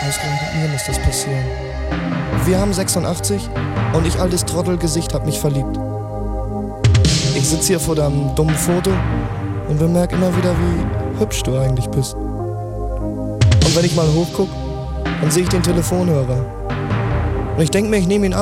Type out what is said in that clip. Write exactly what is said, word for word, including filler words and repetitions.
Ausgerechnet mir muss das passieren. Wir haben sechsundachtzig und ich, altes Trottelgesicht, hab mich verliebt. Ich sitz hier vor deinem dummen Foto und bemerk immer wieder, wie hübsch du eigentlich bist. Und wenn ich mal hochguck, dann sehe ich den Telefonhörer. Und ich denk mir, ich nehme ihn ab.